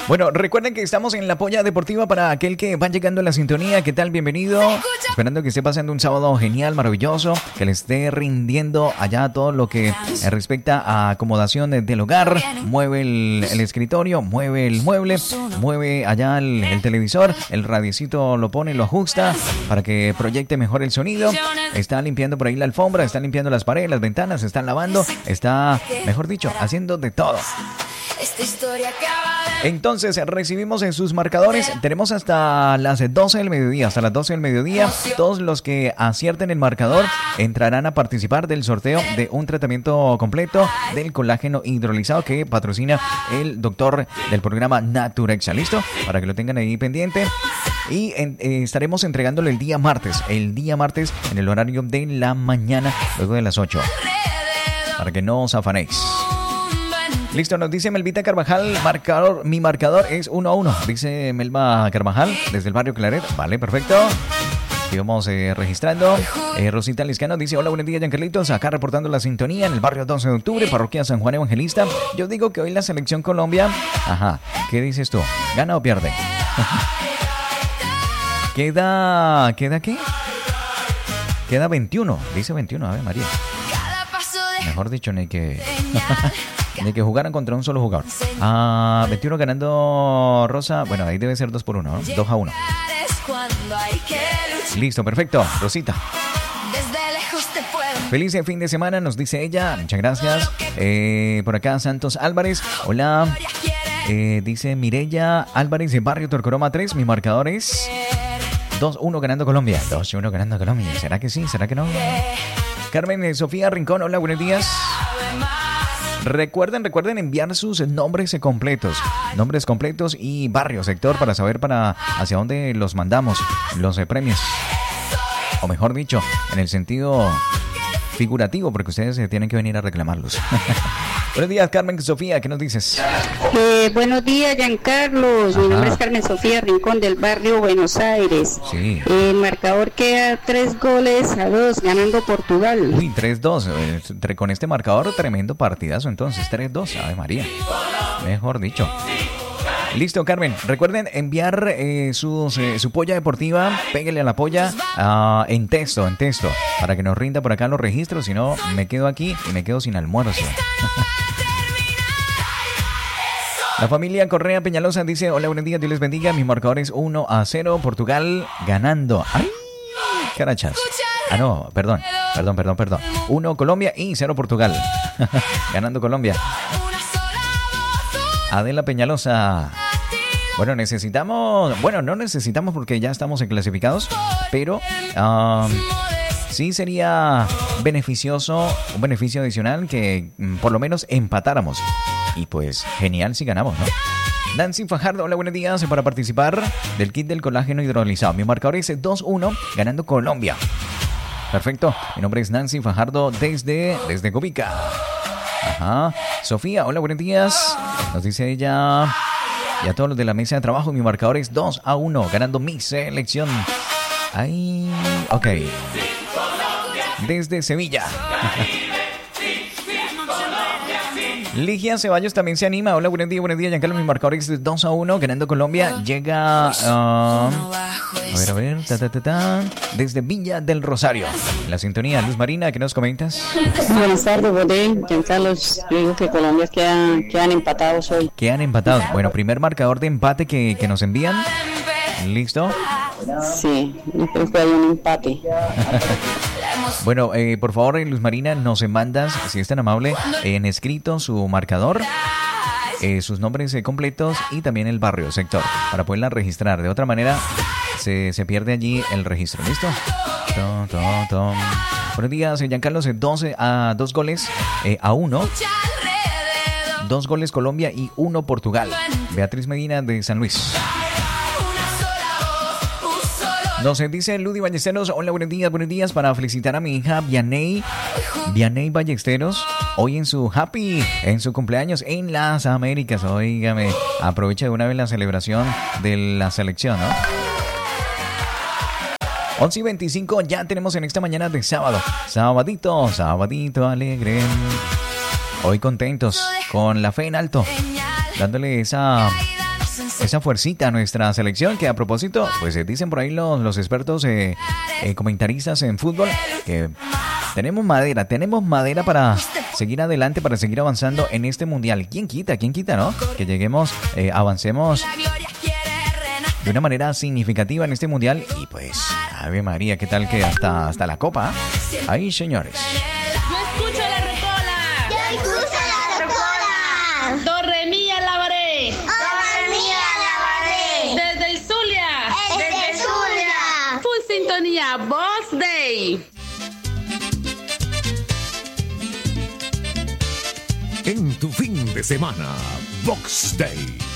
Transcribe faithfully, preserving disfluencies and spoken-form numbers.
Bueno, recuerden que estamos en la Polla Deportiva para aquel que va llegando a la sintonía. ¿Qué tal? Bienvenido. Esperando que esté pasando un sábado genial, maravilloso, que le esté rindiendo allá todo lo que respecta a acomodación del hogar. Mueve el, el escritorio, mueve el mueble, mueve allá el, el televisor, el radiecito lo pone, lo ajusta para que proyecte mejor el sonido. Está limpiando por ahí la alfombra, está limpiando las paredes, las ventanas, está lavando, está, mejor dicho, haciendo de todo. Entonces recibimos en sus marcadores, tenemos hasta las doce del mediodía, hasta las doce del mediodía. Todos los que acierten el marcador entrarán a participar del sorteo de un tratamiento completo del colágeno hidrolizado que patrocina el doctor del programa Naturexa. ¿Listo? Para que lo tengan ahí pendiente. Y en, eh, estaremos entregándolo el día martes, el día martes en el horario de la mañana, luego de las ocho. Para que no os afanéis. Listo, nos dice Melvita Carvajal, marcador, mi marcador es uno a uno, dice Melba Carvajal, desde el barrio Claret. Vale, perfecto. Sigamos eh, registrando. Eh, Rosita Liscano dice, hola, buenos días, Giancarlitos, acá reportando la sintonía en el barrio doce de octubre, parroquia San Juan Evangelista. Yo digo que hoy la selección Colombia, ajá, ¿qué dices tú? ¿Gana o pierde? ¿Queda, queda qué? Queda veintiuno, dice veintiuno, a ver, María. Mejor dicho, ni que... de que jugaran contra un solo jugador. Ah, veintiuno ganando Rosa. Bueno, ahí debe ser dos por uno, ¿no? dos a uno. Listo, perfecto. Rosita. Feliz fin de semana, nos dice ella. Muchas gracias. Eh, por acá, Santos Álvarez. Hola. Eh, dice Mireya Álvarez de Barrio Torcoroma tres. Mi marcador es dos uno ganando Colombia. dos uno ganando Colombia. ¿Será que sí? ¿Será que no? Carmen eh, Sofía Rincón. Hola, buenos días. Recuerden, recuerden enviar sus nombres completos, nombres completos y barrio, sector para saber para hacia dónde los mandamos, los eh, premios. O mejor dicho, en el sentido figurativo, porque ustedes eh, tienen que venir a reclamarlos. Buenos días, Carmen Sofía, ¿qué nos dices? Eh, buenos días, Giancarlos. Mi nombre es Carmen Sofía Rincón del barrio Buenos Aires. Sí. Eh, el marcador queda tres goles a dos, ganando Portugal. Uy, tres dos. Eh, con este marcador, tremendo partidazo entonces. tres dos, Ave María. Mejor dicho. Listo, Carmen. Recuerden enviar eh, sus, eh, su polla deportiva. Péguele a la polla uh, en texto, en texto. Para que nos rinda por acá los registros. Si no, me quedo aquí y me quedo sin almuerzo. La familia Correa Peñalosa dice, hola, buenos días, Dios les bendiga. Mi marcador es uno a cero. Portugal ganando. ¡Ay! Carachas. Ah, no, perdón. Perdón, perdón, perdón. uno Colombia y cero Portugal. Ganando Colombia. Adela Peñalosa. Bueno, necesitamos... Bueno, no necesitamos porque ya estamos en clasificados, pero um, sí sería beneficioso, un beneficio adicional que um, por lo menos empatáramos. Y pues, genial si ganamos, ¿no? Nancy Fajardo, hola, buenos días. Para participar del kit del colágeno hidrolizado. Mi marcador es dos uno, ganando Colombia. Perfecto. Mi nombre es Nancy Fajardo desde, desde Gobica. Ajá. Sofía, hola, buenos días. Nos dice ella... Y a todos los de la mesa de trabajo, mi marcador es dos a uno, ganando mi selección. Ay, ok. Desde Sevilla. Ligia Ceballos también se anima. Hola, buenos días, buenos días, Giancarlo. Mi marcador es dos a uno, ganando Colombia. Llega... Uh, a ver, a ver. Ta, ta, ta, ta, desde Villa del Rosario. La sintonía. Luz Marina, ¿qué nos comentas? Buenas tardes, Bodé. Giancarlos, yo digo que Colombia quedan, quedan empatados hoy. Quedan empatados. Bueno, primer marcador de empate que, que nos envían. ¿Listo? Sí, yo creo que hay un empate. Bueno, eh, por favor, Luz Marina, nos mandas, si es tan amable, en escrito su marcador, eh, sus nombres eh, completos y también el barrio, sector, para poderla registrar. De otra manera, se, se pierde allí el registro. ¿Listo? Tom, tom, tom. Buenos días, Giancarlo, doce a dos goles eh, a uno. Dos goles Colombia y uno Portugal. Beatriz Medina de San Luis. Nos dice Ludi Ballesteros, hola, buenos días, buenos días, para felicitar a mi hija Vianey, Vianey Ballesteros, hoy en su happy, en su cumpleaños en las Américas. Óigame, aprovecha de una vez la celebración de la selección, ¿no? once y veinticinco ya tenemos en esta mañana de sábado, sabadito, sabadito alegre. Hoy contentos, con la fe en alto, dándole esa... esa fuercita a nuestra selección, que a propósito, pues eh, dicen por ahí los, los expertos eh, eh, comentaristas en fútbol que tenemos madera, tenemos madera para seguir adelante, para seguir avanzando en este mundial. ¿Quién quita? ¿Quién quita, no? Que lleguemos, eh, avancemos de una manera significativa en este mundial. Y pues, Ave María, ¿qué tal que hasta, hasta la copa? Ahí, señores. Yo escucho la recola. Yo escucho la recola. Do, re, mi, alabaré. Do, re, mi, alabaré. Desde el Zulia. Desde el Zulia. Full sintonía, Boss Day. En tu fin de semana, Box Day.